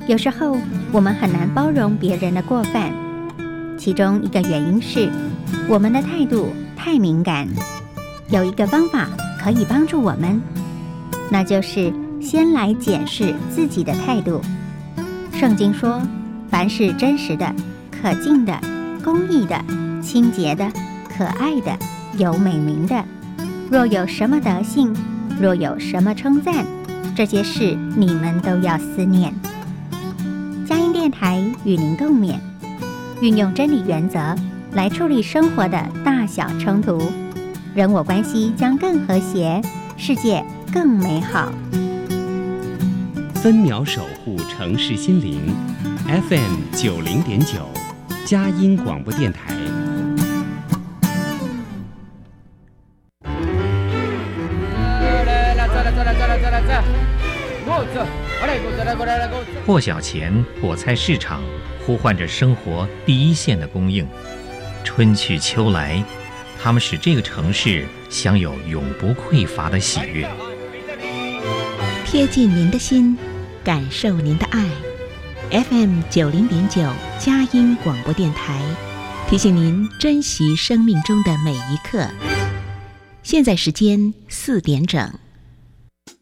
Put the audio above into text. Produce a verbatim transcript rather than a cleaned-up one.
有时候我们很难包容别人的过犯，其中一个原因是我们的态度太敏感。有一个方法可以帮助我们，那就是先来检视自己的态度。圣经说，凡是真实的、可敬的、公义的、清洁的、可爱的、有美名的，若有什么德行，若有什么称赞，这些事你们都要思念。佳音电台与您共勉，运用真理原则来处理生活的大小冲突，人我关系将更和谐，世界更美好。 分秒守护城市心灵 ，F M 九零点九，佳音广播电台。 破晓前，果菜市场呼唤着生活第一线的供应。春去秋来，它们使这个城市享有永不匮乏的喜悦。 贴近您的心，感受您的爱。F M 九零点九佳音广播电台，提醒您珍惜生命中的每一刻。现在时间四点整。